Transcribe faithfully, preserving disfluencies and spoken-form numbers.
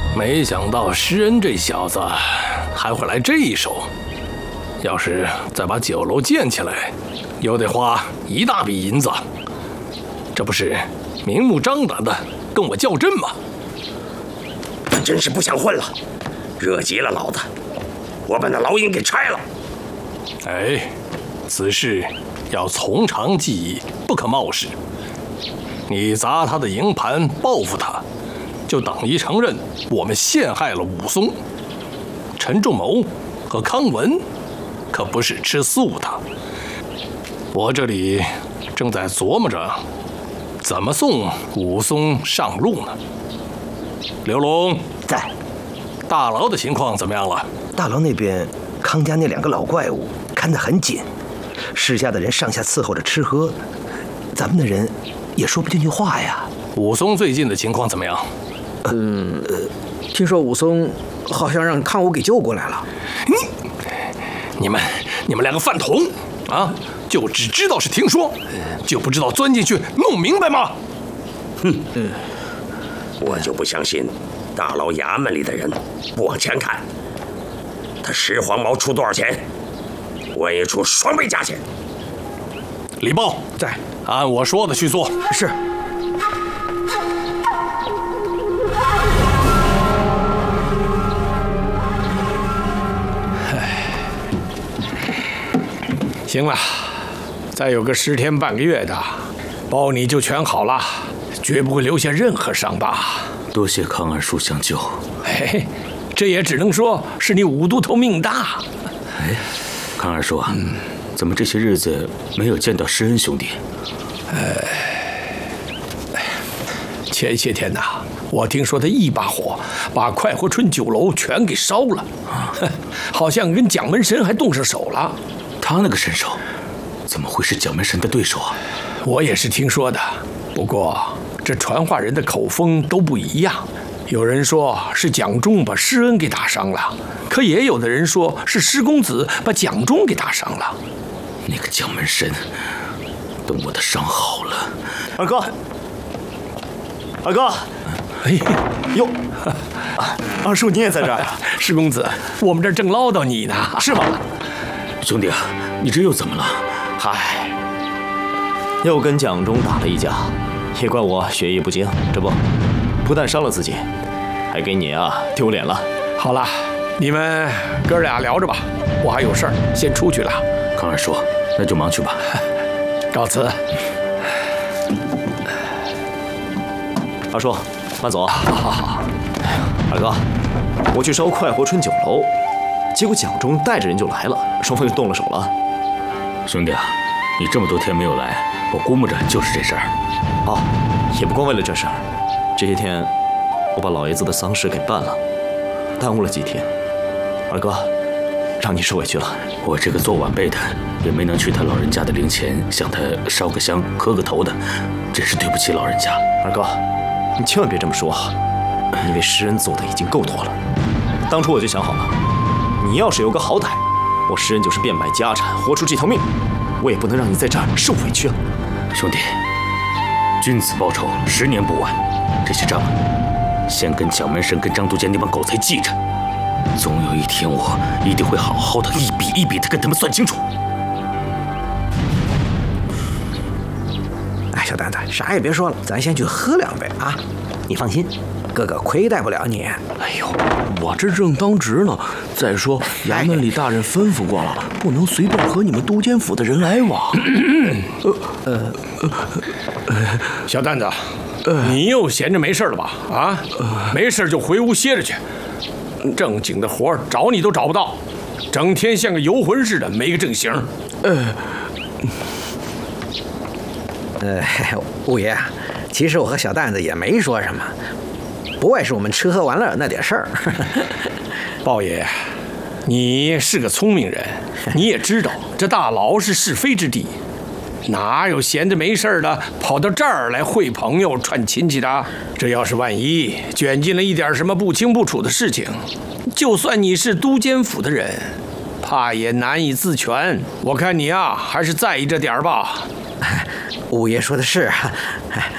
没想到施恩这小子还会来这一手。要是再把酒楼建起来，又得花一大笔银子。这不是明目张胆的跟我较真吗？ 他真是不想混了，惹急了老子，我把那牢营给拆了。 哎，此事要从长计议，不可冒失。你砸他的营盘报复他，就等于承认我们陷害了武松。陈仲谋和康文可不是吃素的。我这里正在琢磨着怎么送武松上路呢。刘龙在。 大牢的情况怎么样了？ 大牢那边，康家那两个老怪物看得很紧，施家的人上下伺候着吃喝，咱们的人也说不进去话呀。 武松最近的情况怎么样？ 嗯，呃，听说武松好像让康武给救过来了。 你、你们、你们两个饭桶啊，就只知道是听说，就不知道钻进去弄明白吗？ 哼，嗯，我就不相信大牢衙门里的人不往前看。他石黄毛出多少钱，我也出双倍价钱。 李豹在， 按我说的去做。 是。 行了，再有个十天半个月的，包你就全好了，绝不会留下任何伤疤。 多谢康二叔相救。 嘿，这也只能说是你五都头命大。 哎，康二叔啊，嗯、怎么这些日子没有见到施恩兄弟？ 呃，前些天呐，我听说他一把火把快活春酒楼全给烧了，啊、好像跟蒋门神还动上手了。 他那个身手，怎么会是蒋门神的对手啊？ 我也是听说的，不过这传话人的口风都不一样。有人说是蒋忠把施恩给打伤了，可也有的人说是施公子把蒋忠给打伤了。 那个蒋门神，等我的伤好了。 二哥，二哥， 哎哟，二叔你也在这儿呀？ 施公子，我们这儿正唠叨你呢， 是吗？ 兄弟啊，你这又怎么了？ 嗨，又跟蒋忠打了一架，也怪我学艺不精，这不，不但伤了自己，还给你啊丢脸了。 好了，你们哥俩聊着吧，我还有事儿，先出去了。 康二叔，那就忙去吧。 告辞。 二叔，慢走啊！好好好。二哥，我去烧快活春酒楼。结果蒋忠带着人就来了，双方又动了手了。 兄弟啊，你这么多天没有来，我估摸着就是这事儿。 哦，也不光为了这事儿，这些天我把老爷子的丧事给办了，耽误了几天。二哥，让你受委屈了。 我这个做晚辈的，也没能去他老人家的灵前向他烧个香、磕个头的，真是对不起老人家。 二哥，你千万别这么说，你为施恩做的已经够多了。当初我就想好了。你要是有个好歹，我施恩就是变卖家产，活出这条命，我也不能让你在这儿受委屈啊！ 兄弟，君子报仇，十年不晚。这些账，先跟蒋门神、跟张都监那帮狗才记着。总有一天，我一定会好好的一笔一笔的跟他们算清楚。 哎，小蛋蛋，啥也别说了，咱先去喝两杯啊！你放心，哥哥亏待不了你。 哎呦，我这正当值呢。再说，衙门里大人吩咐过了，不能随便和你们都监府的人来往。 呃呃呃，小蛋子，你又闲着没事了吧？啊，没事就回屋歇着去。正经的活找你都找不到，整天像个游魂似的，没个正形。 呃，呃，五爷，其实我和小蛋子也没说什么，不外是我们吃喝玩乐那点事儿。 豹爷，你是个聪明人，你也知道这大牢是是非之地，哪有闲着没事的跑到这儿来会朋友、串亲戚的？这要是万一卷进了一点什么不清不楚的事情，就算你是都监府的人，怕也难以自全。我看你啊，还是在意着点儿吧。 五爷说的是啊，